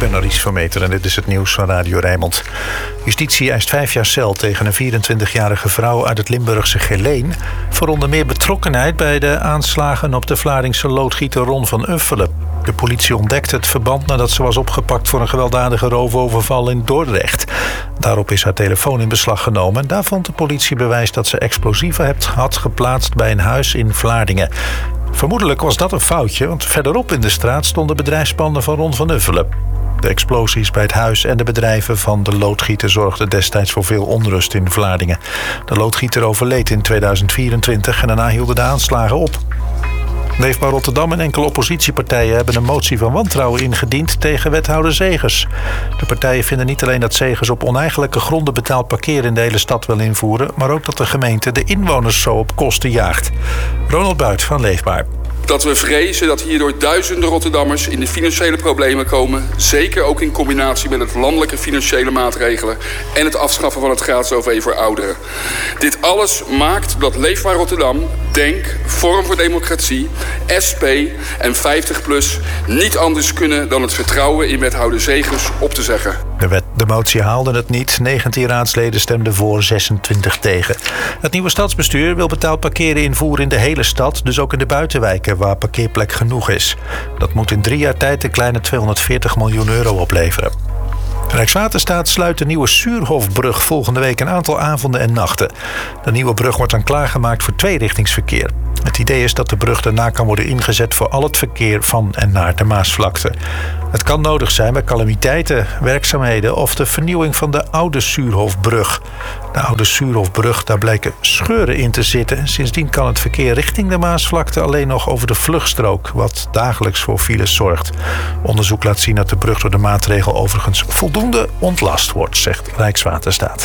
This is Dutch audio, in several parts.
ben Maurice Vermeter en dit is het nieuws van Radio Rijnmond. Justitie eist 5 jaar cel tegen een 24-jarige vrouw uit het Limburgse Geleen voor onder meer betrokkenheid bij de aanslagen op de Vlaardingse loodgieter Ron van Uffelen. De politie ontdekte het verband nadat ze was opgepakt voor een gewelddadige roofoverval in Dordrecht. Daarop is haar telefoon in beslag genomen en daar vond de politie bewijs dat ze explosieven had geplaatst bij een huis in Vlaardingen. Vermoedelijk was dat een foutje, want verderop in de straat stonden bedrijfspanden van Ron van Uffelen. De explosies bij het huis en de bedrijven van de loodgieter zorgden destijds voor veel onrust in Vlaardingen. De loodgieter overleed in 2024 en daarna hielden de aanslagen op. Leefbaar Rotterdam en enkele oppositiepartijen hebben een motie van wantrouwen ingediend tegen wethouder Zegers. De partijen vinden niet alleen dat Zegers op oneigenlijke gronden betaald parkeren in de hele stad wil invoeren, maar ook dat de gemeente de inwoners zo op kosten jaagt. Ronald Buit van Leefbaar. Dat we vrezen dat hierdoor duizenden Rotterdammers in de financiële problemen komen. Zeker ook in combinatie met het landelijke financiële maatregelen en het afschaffen van het gratis OV voor ouderen. Dit alles maakt dat Leefbaar Rotterdam, DENK, Forum voor Democratie, SP en 50PLUS niet anders kunnen dan het vertrouwen in wethouder Zegers op te zeggen. De motie haalde het niet. 19 raadsleden stemden voor, 26 tegen. Het nieuwe stadsbestuur wil betaald parkeren invoeren in de hele stad, dus ook in de buitenwijken waar parkeerplek genoeg is. Dat moet in 3 jaar tijd een kleine 240 miljoen euro opleveren. Rijkswaterstaat sluit de nieuwe Suurhofbrug volgende week een aantal avonden en nachten. De nieuwe brug wordt dan klaargemaakt voor tweerichtingsverkeer. Het idee is dat de brug daarna kan worden ingezet voor al het verkeer van en naar de Maasvlakte. Het kan nodig zijn bij calamiteiten, werkzaamheden of de vernieuwing van de oude Suurhofbrug. De oude Suurhofbrug, daar blijken scheuren in te zitten. Sindsdien kan het verkeer richting de Maasvlakte alleen nog over de vluchtstrook, wat dagelijks voor files zorgt. Onderzoek laat zien dat de brug door de maatregel overigens voldoende ontlast wordt, zegt Rijkswaterstaat.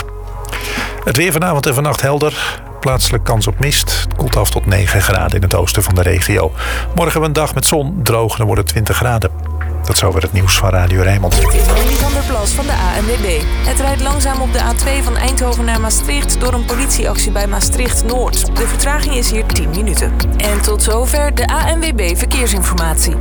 Het weer vanavond en vannacht helder. Plaatselijk kans op mist. Het koelt af tot 9 graden in het oosten van de regio. Morgen een dag met zon, droog, dan wordt het 20 graden. Dat zou weer het nieuws van Radio Rijnmond. Dit is Mandy van der Plas van de ANWB. Het rijdt langzaam op de A2 van Eindhoven naar Maastricht door een politieactie bij Maastricht-Noord. De vertraging is hier 10 minuten. En tot zover de ANWB Verkeersinformatie.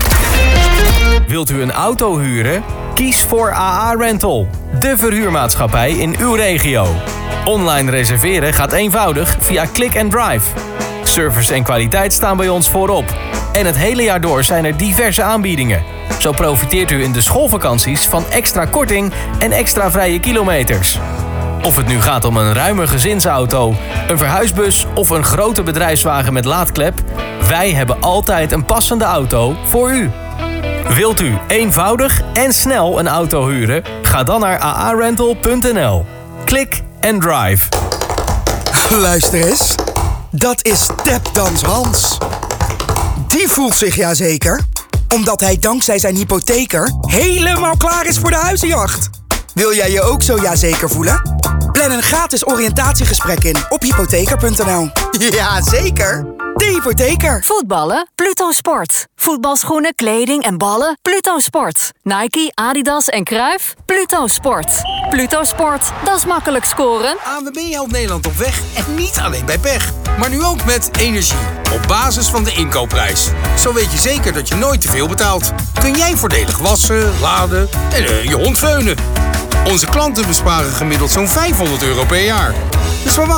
Wilt u een auto huren? Kies voor AA Rental, de verhuurmaatschappij in uw regio. Online reserveren gaat eenvoudig via Click and Drive. Service en kwaliteit staan bij ons voorop. En het hele jaar door zijn er diverse aanbiedingen. Zo profiteert u in de schoolvakanties van extra korting en extra vrije kilometers. Of het nu gaat om een ruime gezinsauto, een verhuisbus of een grote bedrijfswagen met laadklep, wij hebben altijd een passende auto voor u. Wilt u eenvoudig en snel een auto huren? Ga dan naar aarental.nl. Click and Drive. Luister eens. Dat is Tapdans Hans. Die voelt zich jazeker, omdat hij dankzij zijn hypotheker helemaal klaar is voor de huizenjacht. Wil jij je ook zo jazeker voelen? Plan een gratis oriëntatiegesprek in op hypotheker.nl. Jazeker, de hypotheker. Voetballen? Pluto Sport. Voetbalschoenen, kleding en ballen? Pluto Sport. Nike, Adidas en Cruijff? Pluto Sport. Pluto Sport, dat is makkelijk scoren. ANWB helpt Nederland op weg en niet alleen bij pech. Maar nu ook met energie. Op basis van de inkoopprijs. Zo weet je zeker dat je nooit te veel betaalt. Kun jij voordelig wassen, laden en je hond veunen. Onze klanten besparen gemiddeld zo'n €500 per jaar. Dus waar wacht